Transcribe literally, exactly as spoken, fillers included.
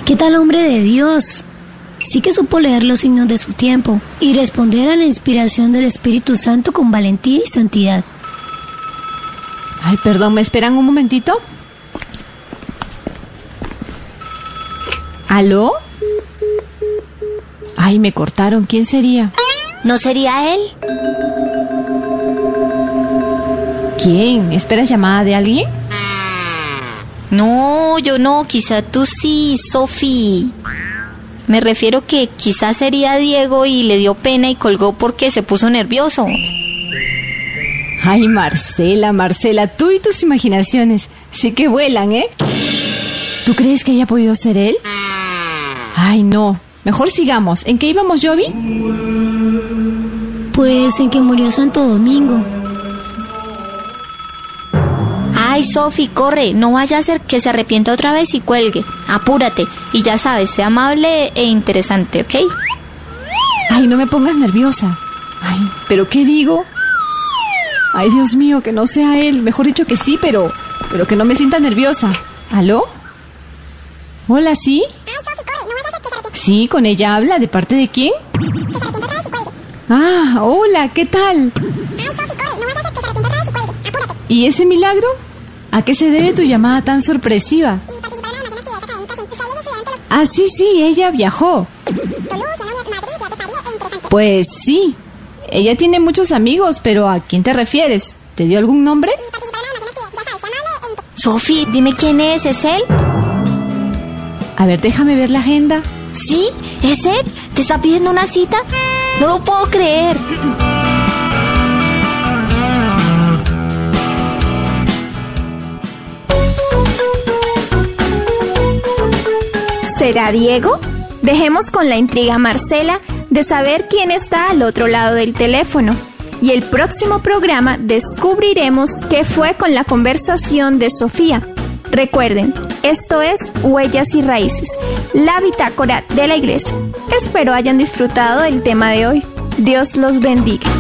¿Qué tal hombre de Dios? Sí que supo leer los signos de su tiempo y responder a la inspiración del Espíritu Santo con valentía y santidad. Ay, perdón, ¿me esperan un momentito? ¿Aló? Ay, me cortaron. ¿Quién sería? ¿No sería él? ¿Quién? ¿Esperas llamada de alguien? No, yo no, quizá tú sí, Sofi. Me refiero que quizás sería Diego y le dio pena y colgó porque se puso nervioso. Ay, Marcela, Marcela, tú y tus imaginaciones sí que vuelan, ¿eh? ¿Tú crees que haya podido ser él? Ay, no. Mejor sigamos. ¿En qué íbamos, Jovi? Pues en que murió Santo Domingo. Ay, Sofi, corre, no vaya a ser que se arrepienta otra vez y cuelgue. Apúrate, y ya sabes, sea amable e interesante, ¿ok? Ay, no me pongas nerviosa. Ay, ¿pero qué digo? Ay, Dios mío, que no sea él. Mejor dicho que sí, pero, pero que no me sienta nerviosa. ¿Aló? ¿Hola, sí? Sí, con ella habla. ¿De parte de quién? Ah, hola, ¿qué tal? ¿Y ese milagro? ¿A qué se debe tu llamada tan sorpresiva? Ah, sí, sí, ella viajó. Pues sí, ella tiene muchos amigos, pero ¿a quién te refieres? ¿Te dio algún nombre? Sofi, dime quién es, ¿es él? A ver, déjame ver la agenda. ¿Sí? ¿Es él? ¿Te está pidiendo una cita? No lo puedo creer. ¿Será Diego? Dejemos con la intriga a Marcela de saber quién está al otro lado del teléfono. Y el próximo programa descubriremos qué fue con la conversación de Sofía. Recuerden, esto es Huellas y Raíces, la bitácora de la iglesia. Espero hayan disfrutado del tema de hoy. Dios los bendiga.